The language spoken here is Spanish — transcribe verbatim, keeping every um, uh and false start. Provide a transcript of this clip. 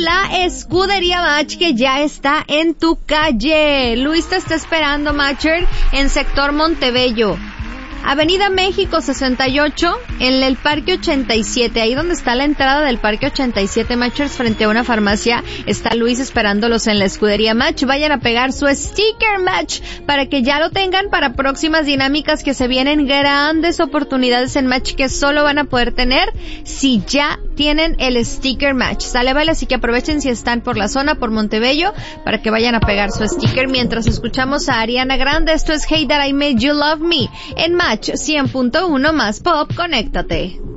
la Escudería Match, que ya está en tu calle. Luis te está esperando, Matcher, en sector Montebello. Avenida México sesenta y ocho, en el Parque ochenta y siete, ahí donde está la entrada del Parque ochenta y siete, Matchers, frente a una farmacia, está Luis esperándolos en la Escudería Match. Vayan a pegar su sticker Match para que ya lo tengan para próximas dinámicas que se vienen, grandes oportunidades en Match que solo van a poder tener si ya tienen el sticker Match. Sale, vale, así que aprovechen si están por la zona, por Montebello, para que vayan a pegar su sticker mientras escuchamos a Ariana Grande. Esto es Hey That I Made You Love Me en Match cien punto uno más Pop. Conéctate.